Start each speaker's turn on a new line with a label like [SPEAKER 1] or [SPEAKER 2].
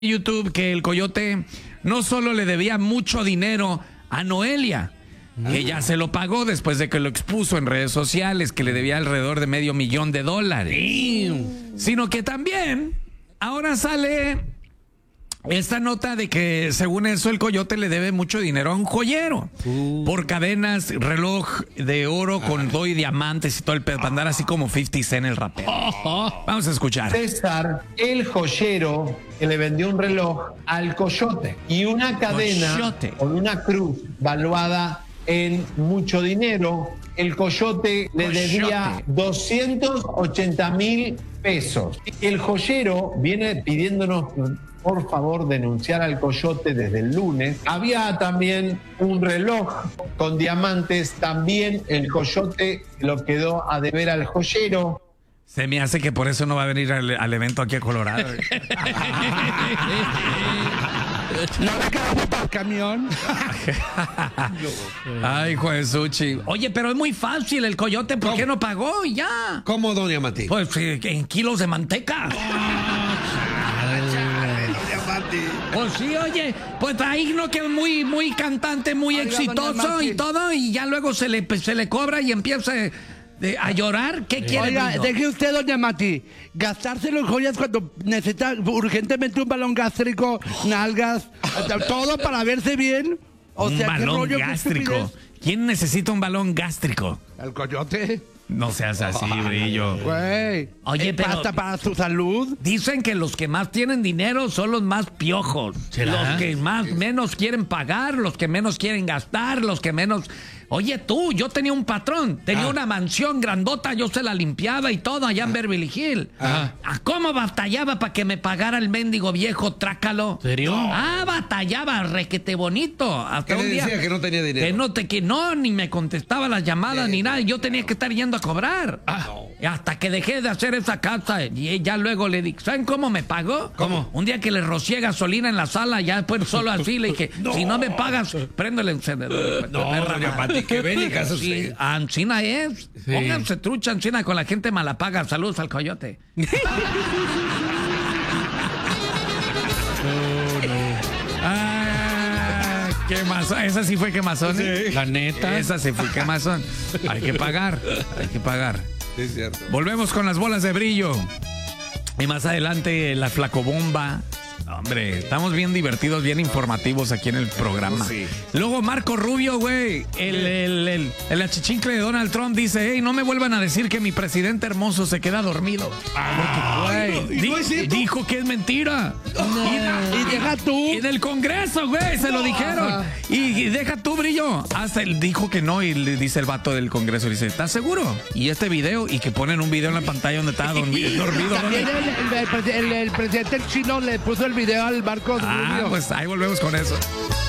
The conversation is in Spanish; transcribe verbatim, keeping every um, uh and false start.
[SPEAKER 1] YouTube que el Coyote no solo le debía mucho dinero a Noelia, que ya se lo pagó después de que lo expuso en redes sociales, que le debía alrededor de medio millón de dólares, sino que también ahora sale esta nota de que según eso el Coyote le debe mucho dinero a un joyero uh. por cadenas, reloj de oro con uh. doy diamantes y todo el pedo, para andar así como cincuenta Cent el rapero. Vamos a escuchar.
[SPEAKER 2] César, el joyero que le vendió un reloj al Coyote y una cadena Coyote. con una cruz valuada en mucho dinero. El Coyote le Coyote. debía doscientos ochenta mil pesos. El joyero viene pidiéndonos por favor denunciar al Coyote desde el lunes. Había también un reloj con diamantes, también el Coyote lo quedó a deber al joyero.
[SPEAKER 1] Se me hace que por eso no va a venir al, al evento aquí a Colorado.
[SPEAKER 3] ¿No le quedamos para el camión?
[SPEAKER 1] Ay, Juezuchi. Oye, pero es muy fácil el Coyote. ¿Por ¿Cómo? qué no pagó y ya?
[SPEAKER 3] ¿Cómo, doña Mati?
[SPEAKER 1] Pues en kilos de manteca. Pues sí, oye, pues ahí no que es muy, muy cantante, muy Oiga, exitoso y todo, y ya luego se le, se le cobra y empieza de, a llorar. ¿Qué quiere?
[SPEAKER 3] Oiga, deje usted, doña Mati, gastárselo en joyas cuando necesita urgentemente un balón gástrico, nalgas, todo para verse bien. O
[SPEAKER 1] un
[SPEAKER 3] sea,
[SPEAKER 1] balón
[SPEAKER 3] rollo,
[SPEAKER 1] gástrico. ¿Quién necesita un balón gástrico?
[SPEAKER 3] El Coyote.
[SPEAKER 1] No seas así, Brillo.
[SPEAKER 3] Güey.
[SPEAKER 1] Oye, pero
[SPEAKER 3] ¿pasta para su salud?
[SPEAKER 1] Dicen que los que más tienen dinero son los más piojos. ¿Será? Los que más menos quieren pagar, los que menos quieren gastar, los que menos... Oye, tú, yo tenía un patrón, tenía ah. una mansión grandota, yo se la limpiaba y todo allá en Beverly Hills. Ah. ¿A cómo batallaba para que me pagara el mendigo viejo trácalo?
[SPEAKER 4] ¿Serio?
[SPEAKER 1] Ah, batallaba, requete bonito. Hasta
[SPEAKER 3] ¿Qué
[SPEAKER 1] un
[SPEAKER 3] le
[SPEAKER 1] día
[SPEAKER 3] decía que no tenía dinero?
[SPEAKER 1] Que no, te, que no, ni me contestaba las llamadas eh, ni nada. Yo tenía que estar yendo a cobrar. Ah. Hasta que dejé de hacer esa casa y ya luego le dije, ¿saben cómo me pagó?
[SPEAKER 3] ¿Cómo?
[SPEAKER 1] Un día que le rocié gasolina en la sala, ya después solo así le dije, no. si no me pagas, prende el encendedor.
[SPEAKER 3] No, doña Pati, qué bélica eso sí.
[SPEAKER 1] Ancina es. Sí. Pónganse trucha, Ancina, con la gente malapaga. Saludos al Coyote. Oh, no. Ah, quemazón. Esa sí fue quemazón. ¿eh?
[SPEAKER 4] Sí. La neta.
[SPEAKER 1] Esa sí fue quemazón. Hay que pagar. Hay que pagar.
[SPEAKER 3] Sí, es cierto.
[SPEAKER 1] Volvemos con las bolas de brillo. Y más adelante, la flacobomba. Hombre, estamos bien divertidos, bien informativos aquí en el programa. Sí. Luego Marco Rubio, güey, el, el, el, el achichincle de Donald Trump dice, hey, no me vuelvan a decir que mi presidente hermoso se queda dormido. Ah, Porque, güey, no, di, ¿no dijo que es mentira.
[SPEAKER 3] No. Y, y deja tú.
[SPEAKER 1] En el Congreso, güey, se lo dijeron. Y, y deja tú, Brillo. Hasta él dijo que no y le dice el vato del Congreso, dice, ¿estás seguro? Y este video, y que ponen un video en la pantalla donde estaba dormido. dormido
[SPEAKER 3] También el, el, el, el presidente chino le puso el video al Marco Rubio.
[SPEAKER 1] Ah, pues ahí volvemos con eso.